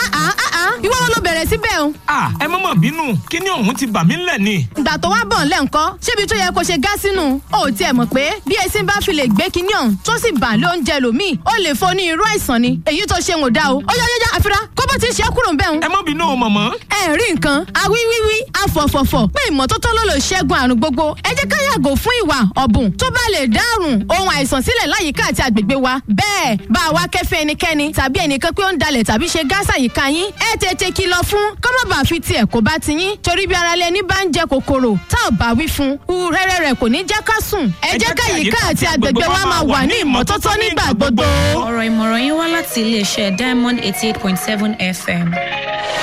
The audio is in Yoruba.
ìwọ wọn ló bẹ̀rẹ̀ síbẹ̀ o. ẹ mọ̀mọ́ bínú kíní ọ̀hún ti bà mí ńlẹ̀ ni. ìgbà tó wá bọ̀ ńlẹ̀ ńkọ́ ṣébi tó yẹ kó ṣe gá sínú. ó tiẹ̀ mọ̀ pé bí esin bá fi lè gbé kíní ọ̀hún tó sì bà lé oúnjẹ lòmíì ó lè fo ní irú àìsàn ni. èyí tó ṣe ń dá o. ó yá àfira kó bó ti ṣe kúrò ń bẹ̀ ń. ẹ mọ̀ bínú o mọ̀mọ́. ẹ rí nǹkan awíwíwí afọ̀fọ̀fọ̀ pé ìmọ́tótó ló lè ṣẹ́gun àrùn gbogbo. ẹ jẹ́ ká yàgò fún ìwà ọ̀bùn tó bá lè dárùn ohun àìsàn sílẹ̀ láyìíká àti àgbègbè wa. bẹ́ẹ̀ bá a wá kẹ́fẹ́ ẹnikẹ́ni tàbí ẹnìkan pé ó ń dalẹ̀ tàbí ṣe gáàsà yìíká yín ẹ tètè kìlọ̀ fún kọ́mọ̀bà fi tiẹ̀ kó bá ti yín torí bí ara lẹni bá ń jẹ kòkòrò tá ò bá wí fún rẹ́rẹ́ rẹ̀ kò ní jẹ́ ká sùn. ẹ jẹ́ ká yìíká àti àgbègbè wa máa wà ní ìmọ́tótó nígbà gbogbo. ọ̀rọ̀ ìmọ̀ràn yín wá láti iléeṣẹ́ Diamond 88.7 FM.